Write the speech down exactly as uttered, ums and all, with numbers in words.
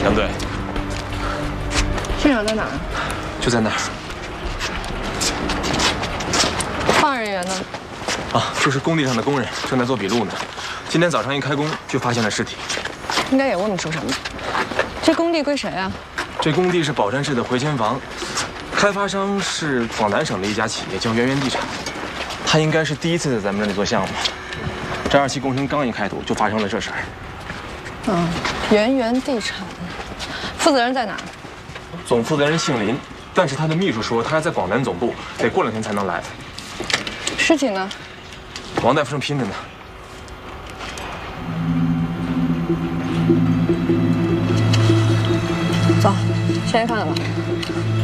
杨队， 现场在哪儿？ 就在那儿。 办案人员呢？ 啊，就是工地上的工人正在做笔录呢。今天早上一开工就发现了尸体。 应该也问不出什么。这工地归谁啊？ 这工地是宝山市的回迁房，开发商是广南省的一家企业，叫圆圆地产。他应该是第一次在咱们这里做项目。这二期工程刚一开土，就发生了这事儿。 嗯，圆圆地产，负责人在哪儿？ 总负责人姓林，但是他的秘书说他还在广南总部，得过两天才能来。 尸体呢？ 王大夫正拼着呢。 走，先去看看吧。